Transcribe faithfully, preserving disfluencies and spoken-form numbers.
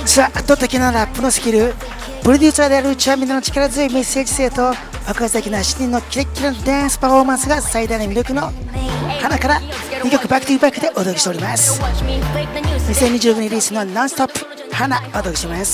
さあ、圧倒的なラップのスキル、プロデューサーであるチャーミナの力強いメッセージ性と爆発的なしちにんのキレッキレのダンスパフォーマンスが最大の魅力の花からにきょくバックトゥーバックでお届けしております。にせんにじゅうろくねんリリースのノンストップ花お届けします。